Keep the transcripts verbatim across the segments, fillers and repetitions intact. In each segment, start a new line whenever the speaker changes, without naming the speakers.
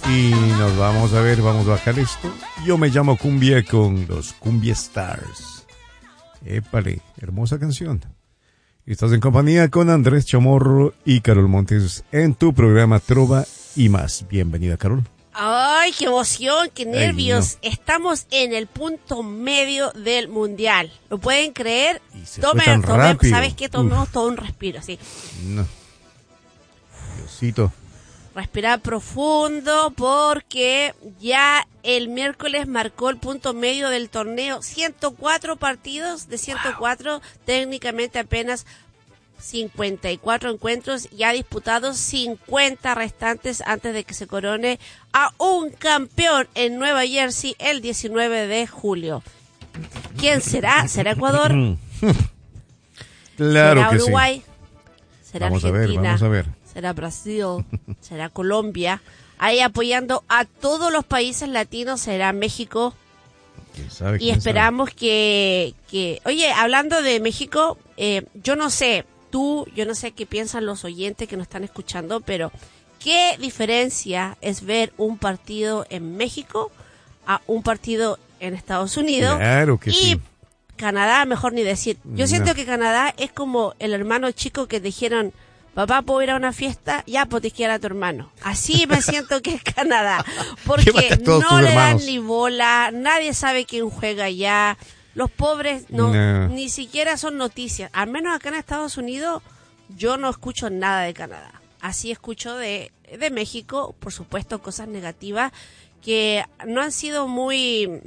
Y nos vamos a ver, vamos a bajar esto. Yo me llamo Cumbia con los Cumbia Stars. Épale, hermosa canción. Estás en compañía con Andrés Chamorro y Carol Montes en tu programa Trova y Más. Bienvenida, Carol.
¡Ay, qué emoción, qué nervios! Ay, no. Estamos en el punto medio del Mundial. ¿Lo pueden creer? Tomen, tomen, ¿sabes qué? Tomemos todo un respiro, sí.
No. Diosito.
Respirar profundo porque ya el miércoles marcó el punto medio del torneo. ciento cuatro partidos de ciento cuatro, wow. Técnicamente apenas cincuenta y cuatro encuentros ya disputados, cincuenta restantes antes de que se corone a un campeón en Nueva Jersey el diecinueve de julio. ¿Quién será? ¿Será Ecuador?
Claro
¿Será
que
Uruguay?
Sí.
¿Será
vamos
Argentina?
A ver, vamos a ver.
¿Será Brasil? ¿Será Colombia? Ahí apoyando a todos los países latinos, será México.
¿Quién sabe, quién
y esperamos que, que... Oye, hablando de México, eh, yo no sé, tú, yo no sé qué piensan los oyentes que nos están escuchando, pero ¿qué diferencia es ver un partido en México a un partido en Estados Unidos?
Claro que
y
sí.
Canadá, mejor ni decir. Yo
No.
siento que Canadá es como el hermano chico que dijeron... Papá, ¿puedo ir a una fiesta? Ya, pues te quiera a tu hermano. Así me siento que es Canadá. Porque no le dan ni bola, nadie sabe quién juega allá. Los pobres no, no, ni siquiera son noticias. Al menos acá en Estados Unidos yo no escucho nada de Canadá. Así escucho de, de México, por supuesto, cosas negativas que no han sido muy,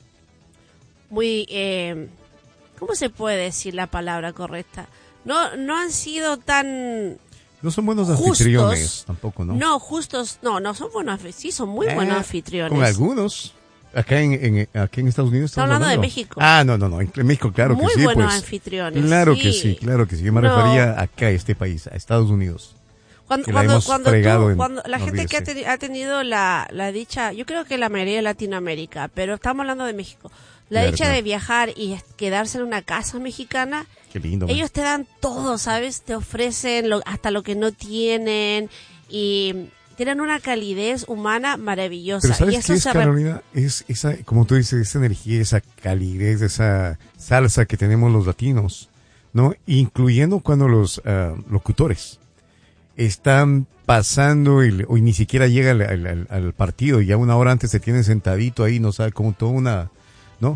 muy, eh, ¿cómo se puede decir la palabra correcta? No, no han sido tan...
No son buenos
justos,
anfitriones tampoco, ¿no?
No, justos, no, no son buenos, sí, son muy eh, buenos anfitriones.
Con algunos. Acá en, en, aquí en Estados Unidos
estamos hablando, hablando de México.
Ah, no, no, no, en México, claro
muy
que sí.
Muy buenos
pues,
anfitriones.
Claro
sí.
que sí, claro que sí. Yo me no. refería acá a este país, a Estados Unidos.
Cuando, cuando, cuando, tú, cuando la gente que ha, ten, ha tenido la, la dicha, yo creo que la mayoría de Latinoamérica, pero estamos hablando de México, la claro, dicha claro. de viajar y quedarse en una casa mexicana,
qué lindo,
ellos man. te dan todo, ¿sabes? Te ofrecen lo, hasta lo que no tienen y tienen una calidez humana maravillosa.
Pero ¿sabes
y eso
qué es,
se
Carolina? Es esa, como tú dices, esa energía, esa calidez, esa salsa que tenemos los latinos, ¿no? Incluyendo cuando los uh, locutores están pasando y, y ni siquiera llega al, al, al partido, ya una hora antes se tienen sentadito ahí, no sabe, como toda una, ¿no?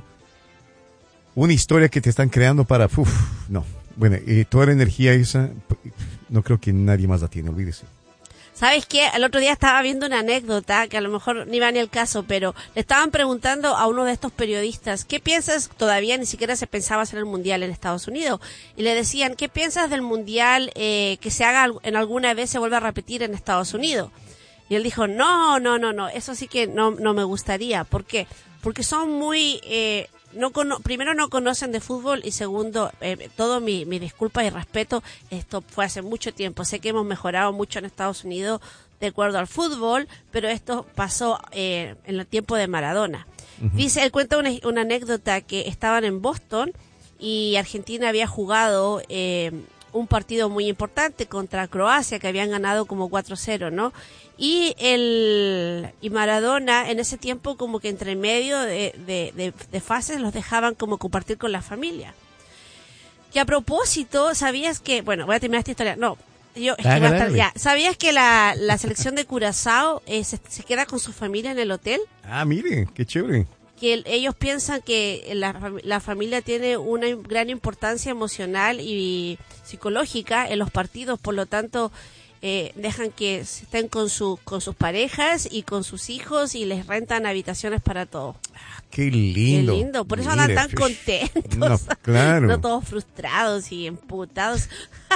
Una historia que te están creando para, uf, no, bueno, eh, toda la energía esa, no creo que nadie más la tiene, olvídese.
¿Sabes qué? El otro día estaba viendo una anécdota que a lo mejor ni va ni al caso, pero le estaban preguntando a uno de estos periodistas, ¿qué piensas? Todavía ni siquiera se pensaba hacer el mundial en Estados Unidos. Y le decían, ¿qué piensas del mundial eh, que se haga en alguna vez se vuelva a repetir en Estados Unidos? Y él dijo, no, no, no, no, eso sí que no, no me gustaría. ¿Por qué? Porque son muy... Eh, No cono- primero no conocen de fútbol y segundo, eh, todo mi, mi disculpa y respeto, esto fue hace mucho tiempo, sé que hemos mejorado mucho en Estados Unidos de acuerdo al fútbol, pero esto pasó eh, en el tiempo de Maradona. Uh-huh. Dice, él cuenta una, una anécdota que estaban en Boston y Argentina había jugado eh, un partido muy importante contra Croacia, que habían ganado como cuatro cero, ¿no? Y el y Maradona en ese tiempo como que entre medio de, de, de, de fases los dejaban como compartir con la familia. Que a propósito, ¿sabías que, bueno, voy a terminar esta historia, no, yo, es que va a estar, ya, ¿sabías que la, la selección de Curazao eh, se, se queda con su familia en el hotel?
Ah, mire, qué chévere.
Que el, ellos piensan que la, la familia tiene una gran importancia emocional y psicológica en los partidos, por lo tanto... Eh, dejan que estén con su con sus parejas y con sus hijos y les rentan habitaciones para todos.
Ah, qué lindo.
Qué lindo, por eso Mire, andan tan contentos.
No, claro.
No todos frustrados y emputados.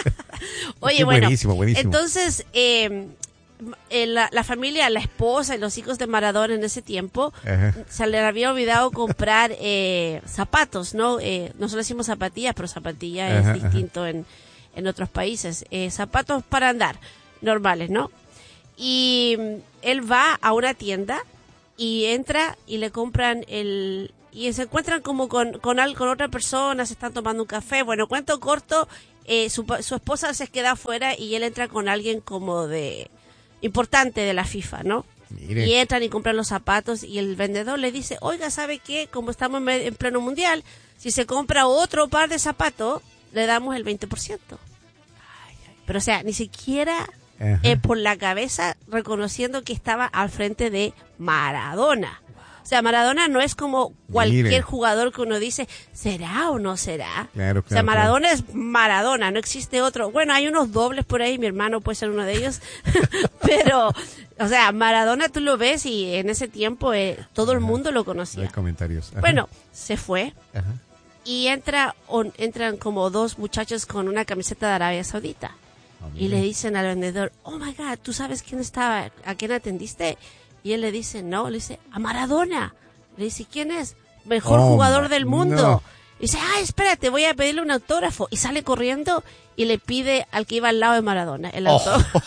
Oye,
qué
bueno,
buenísimo, buenísimo.
entonces eh, la, la familia, la esposa y los hijos de Maradona en ese tiempo, ajá, se les había olvidado comprar eh, zapatos, ¿no? Eh, nosotros decimos zapatillas, pero zapatilla ajá, es distinto ajá. en en otros países, eh, zapatos para andar, normales, ¿no? Y él va a una tienda y entra y le compran el... y se encuentran como con, con, con otra persona, se están tomando un café, bueno, cuento corto, eh, su, su esposa se queda afuera y él entra con alguien como de... importante de la FIFA, ¿no?
Mire.
Y entran y compran los zapatos y el vendedor le dice, oiga, ¿sabe qué? Como estamos en pleno mundial, si se compra otro par de zapatos, le damos el veinte por ciento. Pero o sea, ni siquiera eh, por la cabeza reconociendo que estaba al frente de Maradona. O sea, Maradona no es como cualquier
Mire.
jugador que uno dice, ¿será o no será?
Claro, claro,
o sea, Maradona
claro.
es Maradona, no existe otro. Bueno, hay unos dobles por ahí, mi hermano puede ser uno de ellos. Pero, o sea, Maradona tú lo ves y en ese tiempo eh, todo el
Ajá.
mundo lo
No hay
conocía.
comentarios. Ajá.
Bueno, se fue
Ajá.
y entra on- entran como dos muchachos con una camiseta de Arabia Saudita.
Ah,
Y
mire.
le dicen al vendedor, oh my God, ¿tú sabes quién estaba? ¿A quién atendiste? Y él le dice, no, le dice, a Maradona. Le dice, ¿quién es? Mejor
Oh,
jugador del mundo.
no.
Y dice, ah, espérate, voy a pedirle un autógrafo. Y sale corriendo y le pide al que iba al lado de Maradona el
Oh.
autógrafo.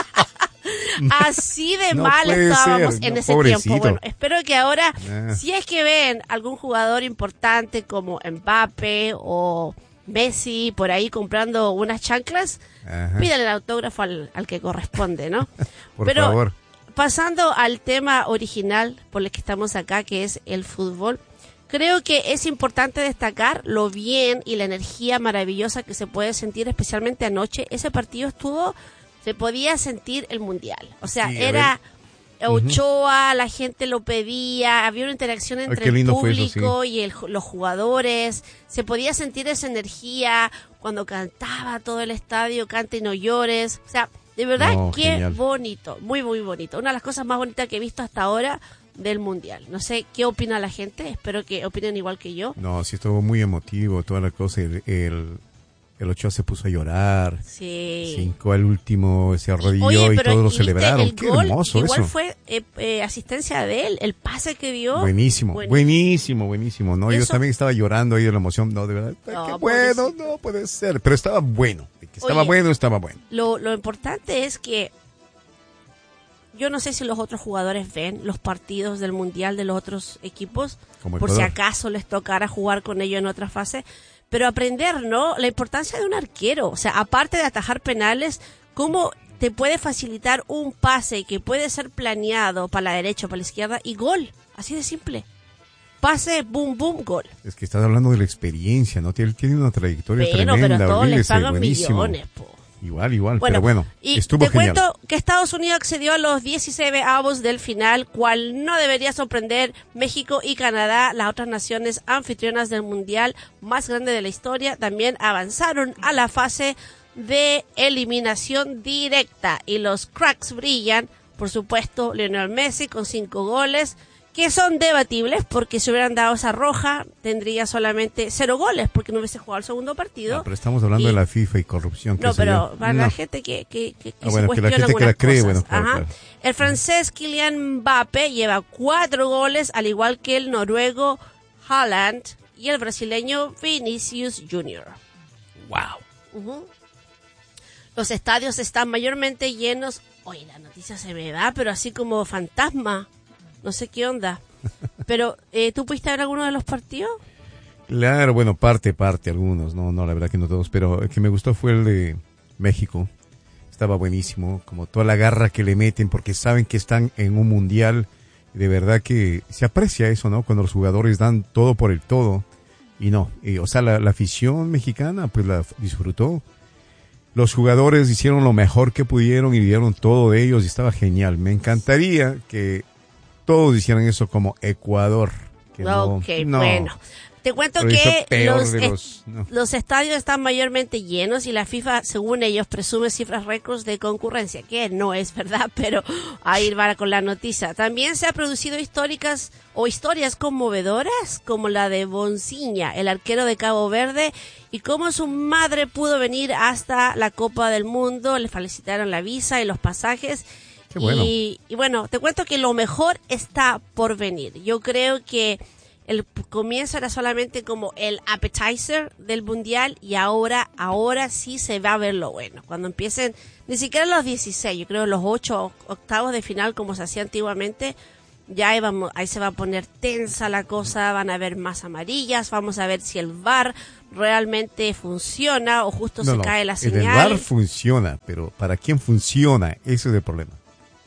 Así de
No
mal
puede
estábamos
ser,
en
no,
ese
pobrecito.
tiempo. Bueno, espero que ahora,
Ah.
si es que ven algún jugador importante como Mbappé o Messi por ahí comprando unas chanclas,
Ajá.
pídale el autógrafo al, al que corresponde, ¿no?
Por
Pero
favor.
pasando al tema original por el que estamos acá, que es el fútbol, creo que es importante destacar lo bien y la energía maravillosa que se puede sentir, especialmente anoche. Ese partido estuvo, se podía sentir el mundial. O sea,
Sí, a
era
ver.
Ochoa, la gente lo pedía, había una interacción entre
qué
el
lindo fue eso,
público y el- los jugadores. Se podía sentir esa energía cuando cantaba todo el estadio, canta y no llores. O sea, de verdad,
No,
qué
genial.
bonito, muy, muy bonito. Una de las cosas más bonitas que he visto hasta ahora del mundial. No sé qué opina la gente, espero que opinen igual que yo.
No, sí estuvo muy emotivo, toda la cosa. El, el, el Ochoa se puso a llorar.
Sí.
Cinco al último, se arrodilló
Oye,
y
pero
todos lo
¿y viste
celebraron.
el
Qué
gol?
hermoso
Igual
eso.
fue eh, eh, asistencia de él, el pase que dio.
Buenísimo,
Bueno.
buenísimo, buenísimo. No, yo
Eso-
también estaba llorando ahí de la emoción. No, de verdad,
No,
qué bueno,
pobrecito.
no puede ser. Pero estaba bueno. De que estaba
Oye.
bueno, estaba bueno.
Lo, lo importante es que yo no sé si los otros jugadores ven los partidos del mundial de los otros equipos,
Como
por si
Ecuador.
acaso les tocara jugar con ellos en otra fase, pero aprender, ¿no? La importancia de un arquero, o sea, aparte de atajar penales, cómo te puede facilitar un pase que puede ser planeado para la derecha o para la izquierda y gol, así de simple. Pase, boom, boom, gol.
Es que estás hablando de la experiencia, ¿no? Tiene, tiene una trayectoria
Pero,
tremenda.
pero a todos les
olvídese,
pagan
buenísimo.
millones, po.
Igual, igual,
Bueno,
pero bueno,
y
estuvo
te
genial.
cuento que Estados Unidos accedió a los dieciséis avos del final, cual no debería sorprender. México y Canadá, las otras naciones anfitrionas del mundial más grande de la historia, también avanzaron a la fase de eliminación directa y los cracks brillan. Por supuesto, Lionel Messi con cinco goles, que son debatibles porque si hubieran dado esa roja tendría solamente cero goles porque no hubiese jugado el segundo partido.
Ah, pero estamos hablando
Y-
de la FIFA y corrupción. qué
No,
sé
pero
yo.
para
No.
la gente que, que, que, que
Ah, bueno,
se
que la
cuestiona
gente que la
algunas
cree,
cosas.
bueno, claro,
Ajá.
claro.
El francés Kylian Mbappé lleva cuatro goles, al igual que el noruego Haaland y el brasileño Vinicius Junior
Wow.
Ujú. Los estadios están mayormente llenos. Oye, la noticia se me va, pero así como fantasma. No sé qué onda. Pero, eh, ¿tú pudiste ver alguno de los partidos?
Claro, bueno, parte, parte, algunos, no, no, la verdad que no todos, pero el que me gustó fue el de México. Estaba buenísimo, como toda la garra que le meten, porque saben que están en un mundial. De verdad que se aprecia eso, ¿no? Cuando los jugadores dan todo por el todo. Y no, y, o sea, la, la afición mexicana, pues la disfrutó. Los jugadores hicieron lo mejor que pudieron y dieron todo de ellos y estaba genial. Me encantaría que todos hicieran eso como Ecuador. Que no,
Ok,
no.
bueno. Te cuento
Lo hizo
que
peor
los,
de
est-
los- no.
los estadios están mayormente llenos y la FIFA, según ellos, presume cifras récords de concurrencia, que no es verdad, pero ahí va con la noticia. También se han producido históricas o historias conmovedoras, como la de Bonciña, el arquero de Cabo Verde, y cómo su madre pudo venir hasta la Copa del Mundo, le felicitaron la visa y los pasajes.
Qué bueno.
Y, y bueno, te cuento que lo mejor está por venir. Yo creo que el p- comienzo era solamente como el appetizer del mundial y ahora, ahora sí se va a ver lo bueno. Cuando empiecen, ni siquiera los dieciséis, yo creo los ocho octavos de final como se hacía antiguamente, ya ahí, vamos, ahí se va a poner tensa la cosa, van a haber más amarillas, vamos a ver si el V A R realmente funciona o justo
No,
se
no,
cae la
el del
señal.
V A R funciona, pero ¿para quién funciona? Ese es el problema.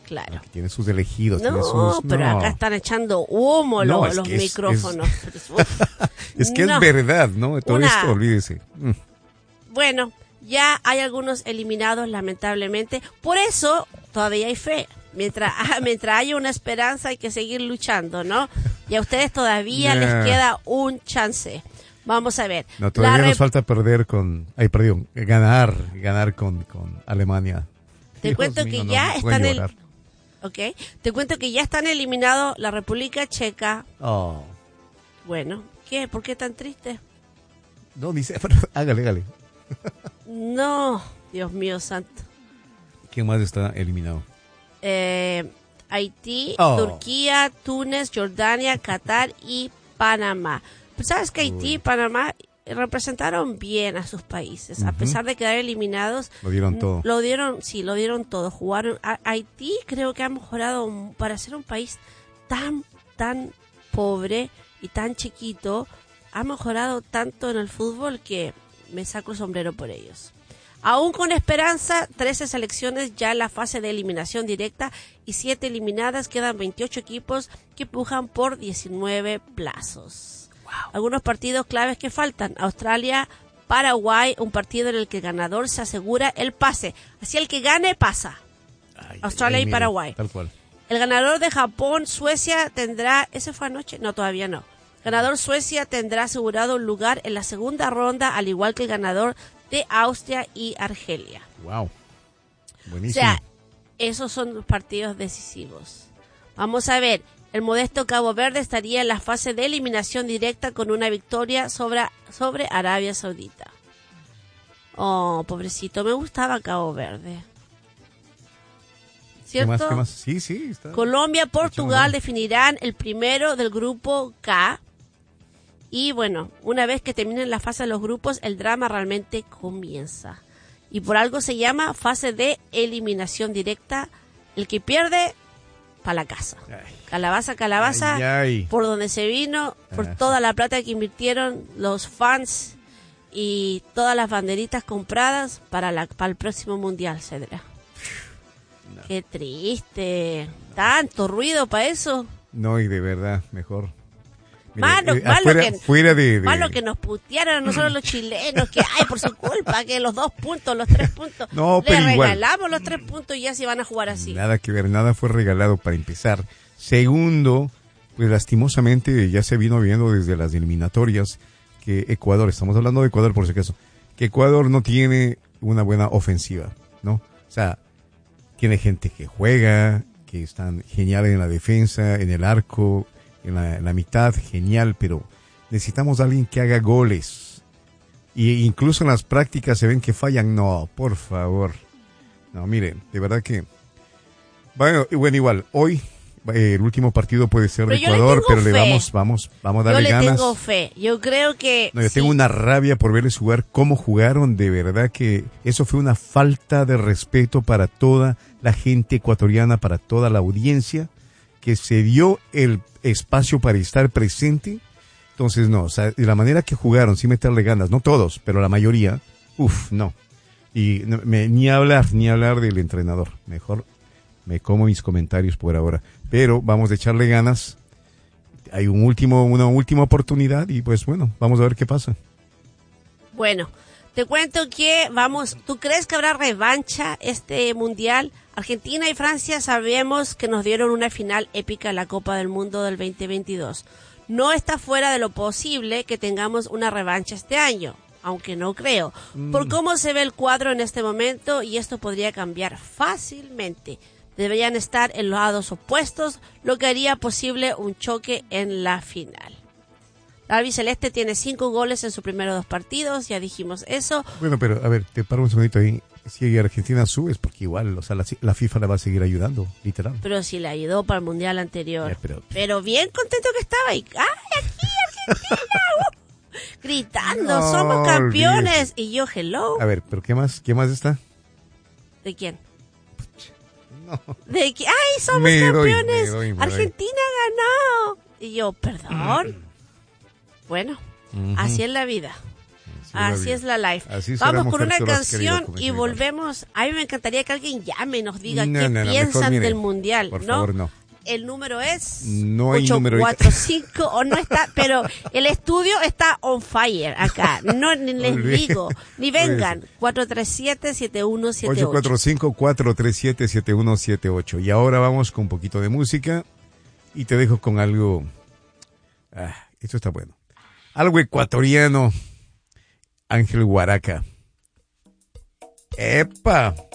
Claro.
Que tiene sus elegidos.
No,
tiene sus,
pero
no.
acá están echando humo
No,
los,
es
los
que es-
micrófonos.
Es,
Uf,
es que
no.
es verdad, ¿no? Todo
Una-
esto, olvídese. Mm.
Bueno, ya hay algunos eliminados, lamentablemente. Por eso todavía hay fe. Mientras, mientras haya una esperanza hay que seguir luchando, ¿no? Y a ustedes todavía
Yeah.
les queda un chance. Vamos a ver.
No, todavía
La
nos
rep-
falta perder con... Ay, perdón, ganar, ganar con, con Alemania.
Te
Dios
cuento
mío,
que
no,
ya
voy a
están el-
llorar.
Ok, te cuento que ya están eliminados la República Checa.
Oh.
Bueno, ¿qué? ¿Por qué tan triste?
No, dice, pero hágale, hágale.
No, Dios mío santo.
¿Quién más está eliminado?
Eh, Haití,
Oh.
Turquía, Túnez, Jordania, Qatar y Panamá. Pues sabes que Haití y Panamá representaron bien a sus países, a
Ujú.
pesar de quedar eliminados.
Lo dieron todo.
Lo dieron, sí, lo dieron todo. Jugaron. A- Haití creo que ha mejorado m- para ser un país tan, tan pobre y tan chiquito. Ha mejorado tanto en el fútbol que me saco el sombrero por ellos. Aún con esperanza, trece selecciones ya en la fase de eliminación directa y siete eliminadas. Quedan veintiocho equipos que pujan por diecinueve plazos. Algunos partidos claves que faltan. Australia, Paraguay, un partido en el que el ganador se asegura el pase. Así el que gane pasa.
Ay,
Australia
ay,
y
mire,
Paraguay.
Tal cual.
El ganador de Japón, Suecia tendrá, ¿ese fue anoche? No, todavía no. Ganador Suecia tendrá asegurado un lugar en la segunda ronda, al igual que el ganador de Austria y Argelia.
Wow.
O
Buenísimo.
sea, esos son los partidos decisivos. Vamos a ver, el modesto Cabo Verde estaría en la fase de eliminación directa con una victoria sobre, sobre Arabia Saudita. Oh, pobrecito, me gustaba Cabo Verde.
¿Qué
¿Cierto?
más? ¿Qué más? Sí, sí. Está.
Colombia, Portugal
Echamos
definirán el primero del grupo K. Y bueno, una vez que terminen la fase de los grupos, el drama realmente comienza. Y por algo se llama fase de eliminación directa. El que pierde, para la casa.
Ay.
Calabaza, calabaza,
Ay, ay.
por donde se vino, por
Ajá.
toda la plata que invirtieron los fans y todas las banderitas compradas para, la, para el próximo mundial, Cedra.
No.
Qué triste. Tanto ruido para eso.
No, y de verdad, mejor. Mire,
Malo,
eh,
malo
afuera,
que-
fuera de, de-
Malo que nos putearon a nosotros los chilenos, que ay, por su culpa, que los dos puntos, los tres puntos.
No,
Le
pero igual.
regalamos los tres puntos y ya se van a jugar así.
Nada que ver, nada fue regalado para empezar. Segundo, pues lastimosamente ya se vino viendo desde las eliminatorias que Ecuador, estamos hablando de Ecuador por si acaso, que Ecuador no tiene una buena ofensiva, ¿no? O sea, tiene gente que juega, que están genial en la defensa, en el arco, en la, en la mitad, genial, pero necesitamos a alguien que haga goles. Y incluso en las prácticas se ven que fallan. No, por favor. No, miren, de verdad que... Bueno, y bueno, igual, hoy eh, el último partido puede ser de
Pero yo le
Ecuador,
tengo
pero le
fe.
vamos, vamos, vamos a
Yo
darle
le
ganas.
tengo fe. Yo creo que...
No, yo
sí.
tengo una rabia por verles jugar, cómo jugaron, de verdad que eso fue una falta de respeto para toda la gente ecuatoriana, para toda la audiencia, que se dio el espacio para estar presente. Entonces, no, o sea, de la manera que jugaron, sin meterle ganas, no todos, pero la mayoría, uff, no. Y no, me, ni hablar, ni hablar del entrenador. Mejor me como mis comentarios por ahora. Pero vamos a echarle ganas. Hay un último, una última oportunidad y pues bueno, vamos a ver qué pasa.
Bueno, te cuento que vamos, ¿tú crees que habrá revancha este mundial? Argentina y Francia sabemos que nos dieron una final épica en la Copa del Mundo del veinte veintidós. No está fuera de lo posible que tengamos una revancha este año, aunque no creo, por cómo se ve el cuadro en este momento, y esto podría cambiar fácilmente. Deberían estar en los lados opuestos, lo que haría posible un choque en la final. La albiceleste tiene cinco goles en sus primeros dos partidos, ya dijimos eso.
Bueno, pero a ver, te paro un segundito ahí. Si Argentina sube es porque igual, o sea, la, la FIFA la va a seguir ayudando, literal.
Pero sí le ayudó para el mundial anterior.
Ya, pero-
pero... bien contento que estaba ahí. ¡Ay, aquí Argentina! Uh, gritando,
No,
somos campeones.
olvídese.
Y yo, hello.
A ver, pero ¿qué más? ¿Qué más está?
¿De quién?
No.
¿De quién? ¡Ay, somos
Me doy,
campeones!
me doy, me doy.
Argentina ganó. Y yo, perdón. Bueno,
Ujú.
así es la vida. Así
vida.
es la life.
Así será,
Vamos con
mujer,
una
que lo has querido,
canción
como
y
dice mi
volvemos. A mí me encantaría que alguien llame y nos diga
No,
qué
no, no, mejor
piensan
mire,
del mundial,
por
¿no?
favor, no.
El número es
No hay
ocho
número
cuatro cinco o no está, pero el estudio está on fire acá. No ni les
Olvídese.
digo, ni vengan. cuatro tres siete, siete uno siete
ocho
ocho.
cuatro cinco, cuatro tres siete, siete uno siete ocho. Y ahora vamos con un poquito de música y te dejo con algo. Ah, esto está bueno. Algo ecuatoriano. Ángel Huaraca. ¡Epa!